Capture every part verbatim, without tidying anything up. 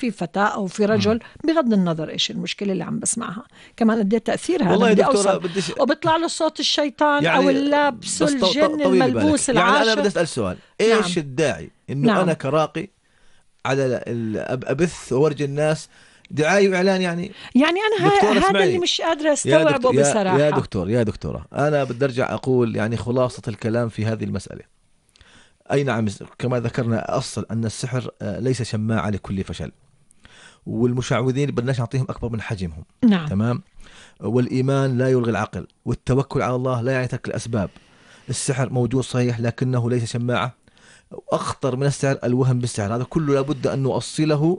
في فتاة أو في رجل، بغض النظر إيش المشكلة اللي عم بسمعها، كمان قد تأثيرها والله بدي دكتورة أوصل بديش... وبيطلع له صوت الشيطان يعني أو اللبس والجن الملبوس يعني العاشق. أنا بدي أسأل سؤال، إيش نعم. الداعي إنه نعم. أنا كراقي على أبث وورجي الناس دعاية وإعلان؟ يعني يعني أنا هذا اللي مش قادرة أستوعبه يا بصراحة. يا دكتور يا دكتورة أنا بدي أرجع أقول يعني خلاصة الكلام في هذه المسألة. أي نعم، كما ذكرنا أصل أن السحر ليس شماعة لكل فشل، والمشعوذين بدناش نعطيهم أكبر من حجمهم. نعم. تمام. والإيمان لا يلغي العقل، والتوكل على الله لا يعتك الأسباب. السحر موجود صحيح لكنه ليس شماعة. أخطر من السحر الوهم بالسحر، هذا كله لابد أن نؤصله.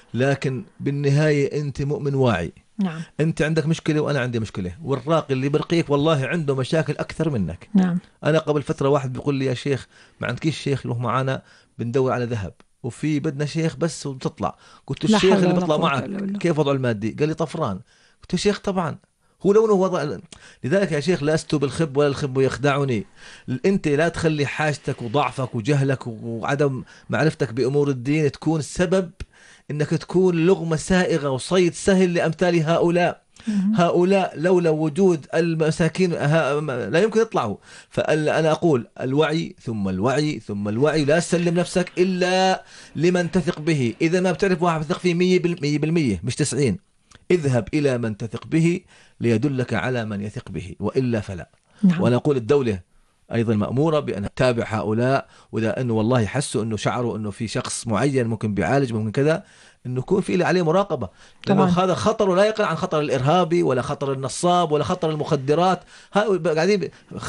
لكن بالنهاية أنت مؤمن واعي. نعم. أنت عندك مشكلة وأنا عندي مشكلة، والراقي اللي برقيك والله عنده مشاكل أكثر منك. نعم. أنا قبل فترة واحد بيقول لي يا شيخ ما عندكيش شيخ يروح معنا بندور على ذهب، وفي بدنا شيخ بس وبتطلع. قلت له الشيخ اللي بيطلع معك كيف وضعه المادي؟ قال لي طفران. قلت له شيخ طبعا هو لونه وضع. لذلك يا شيخ لست بالخب ولا الخب يخدعني. أنت لا تخلي حاجتك وضعفك وجهلك وعدم معرفتك بأمور الدين تكون سبب إنك تكون لغمة سائغة وصيد سهل لأمثال هؤلاء. هؤلاء لولا وجود المساكين لا يمكن يطلعوا. فأنا أقول الوعي ثم الوعي ثم الوعي. لا تسلم نفسك إلا لمن تثق به. إذا ما بتعرف واحد تثق فيه مية بالمية مش تسعين، اذهب إلى من تثق به ليدلك على من يثق به، وإلا فلا. نعم. وأنا أقول الدولة أيضا مأمورة بأن تتابع هؤلاء، وإذا أنه والله حسوا أنه شعروا أنه في شخص معين ممكن بيعالج ممكن كذا، أنه يكون في عليه مراقبة. لأنه هذا خطر لا يقل عن خطر الإرهابي ولا خطر النصاب ولا خطر المخدرات. قاعدين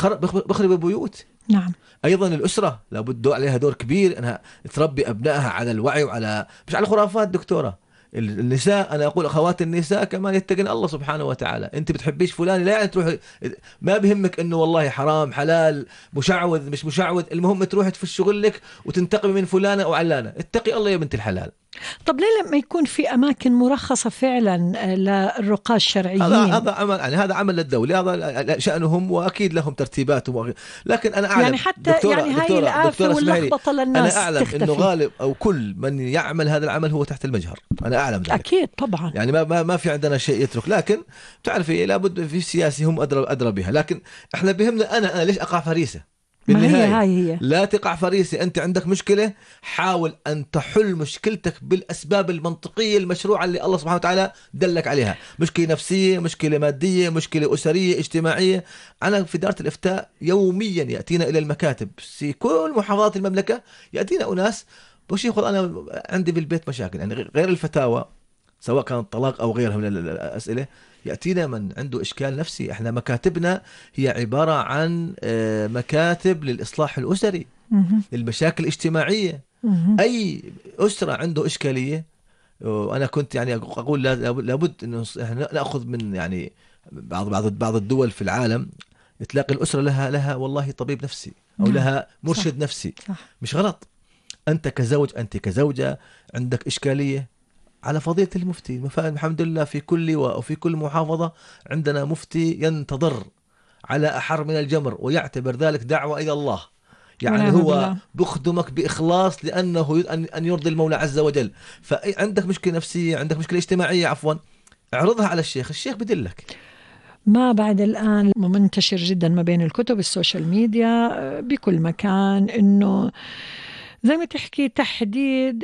بخرب البيوت. نعم. أيضا الأسرة لابد عليها دور كبير أنها تربي أبنائها على الوعي وعلى مش على الخرافات. دكتورة النساء أنا أقول أخوات النساء كمان يتقن الله سبحانه وتعالى. أنت بتحبيش فلان لا يعني تروح، ما بهمك إنه والله حرام حلال مشعوذ مش مشعوذ، المهم تروح في الشغل لك وتنتقم من فلانة أو علانة. اتقي الله يا بنت الحلال. طب ليه لما يكون في أماكن مرخصة فعلا للرقاة الشرعيين؟ هذا هذا عمل يعني هذا عمل للدولة، هذا شأنهم وأكيد لهم ترتيباتهم. لكن أنا أعلم يعني حتى دكتورة يعني هاي الآفة واللخبطة للناس أنا أعلم تختفي. إنه غالب أو كل من يعمل هذا العمل هو تحت المجهر. أنا أعلم ذلك أكيد طبعا. يعني ما ما ما في عندنا شيء يترك. لكن تعرفي لابد في سياسي هم أدرى أدرى بها. لكن إحنا بهمنا أنا أنا ليش أقع فريسة؟ بالنهاية هاي هي. لا تقع فريسة. أنت عندك مشكلة، حاول أن تحل مشكلتك بالأسباب المنطقية المشروعة اللي الله سبحانه وتعالى دلك عليها. مشكلة نفسية، مشكلة مادية، مشكلة أسرية اجتماعية. أنا في دارة الإفتاء يوميا يأتينا إلى المكاتب في كل محافظات المملكة، يأتينا أناس بوش يقول أنا عندي بالبيت مشاكل، يعني غير الفتاوى سواء كان الطلاق أو غيرها من الأسئلة. يأتينا من عنده إشكال نفسي. إحنا مكاتبنا هي عبارة عن مكاتب للإصلاح الأسري، للمشاكل الاجتماعية. أي أسرة عنده إشكالية، وأنا كنت يعني أقول لابد أن نأخذ من يعني بعض بعض بعض الدول في العالم تلاقي الأسرة لها لها والله طبيب نفسي أو لها مرشد صح. نفسي. صح. مش غلط. أنت كزوج أنت كزوجة عندك إشكالية، على فضيلة المفتي الحمد لله في كل لواء وفي كل محافظة عندنا مفتي ينتظر على أحر من الجمر ويعتبر ذلك دعوة إلى الله. يعني هو بالله. بخدمك بإخلاص لأنه أن يرضي المولى عز وجل. فعندك مشكلة نفسية، عندك مشكلة اجتماعية عفوا، اعرضها على الشيخ، الشيخ بدلك. ما بعد الآن منتشر جدا ما بين الكتب السوشيال ميديا بكل مكان إنه زي ما تحكي تحديد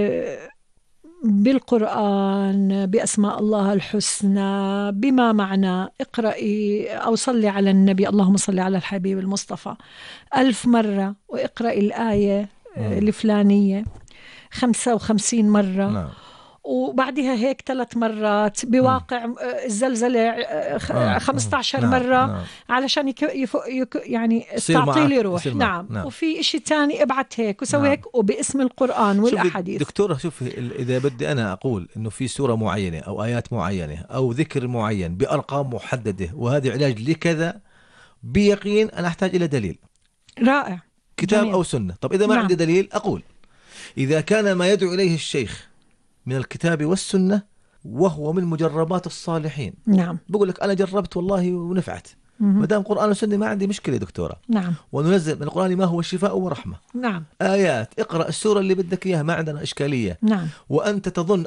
بالقرآن بأسماء الله الحسنى بما معنى اقرأي أو صلي على النبي اللهم صلي على الحبيب المصطفى ألف مرة، واقرأي الآية الفلانية خمسة وخمسين مرة. نعم. وبعدها هيك ثلاث مرات بواقع الزلزلة خمسة عشر نعم. مرة نعم. علشان يك... يف... يك... يعني تعطي لي روح. نعم. نعم. وفي إشي تاني ابعت هيك وسوي نعم. هيك وباسم القرآن والأحاديث. دكتورة شوفي إذا بدي أنا أقول إنه في سورة معينة أو آيات معينة أو ذكر معين بأرقام محددة وهذا علاج لكذا بيقين، أنا أحتاج إلى دليل. رائع. كتاب جميل. أو سنة. طب إذا ما نعم. عندي دليل أقول إذا كان ما يدعو إليه الشيخ من الكتاب والسنة وهو من مجربات الصالحين. نعم. بقول لك أنا جربت والله ونفعت. ما دام قرآن وسنة ما عندي مشكلة دكتورة. نعم. وننزل من القرآن ما هو الشفاء ورحمة. نعم. آيات اقرأ السورة اللي بدك إياها، ما عندنا إشكالية. نعم. وأنت تظن